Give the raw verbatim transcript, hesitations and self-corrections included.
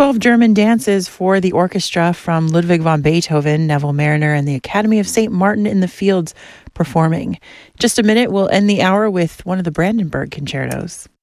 twelve German dances for the orchestra from Ludwig van Beethoven, Neville Mariner, and the Academy of Saint Martin in the Fields performing. Just a minute, we'll end the hour with one of the Brandenburg concertos.